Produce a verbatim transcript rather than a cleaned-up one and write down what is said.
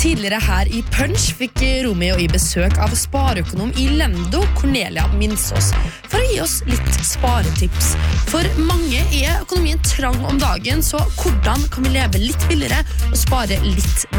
Tidligere her i Punch fikk Romy og i besøk av spareøkonom i Lendo, Cornelia Minsås, for å gi oss litt sparetips. For mange er økonomien trang om dagen, så hvordan kan vi leve litt billigere og spare litt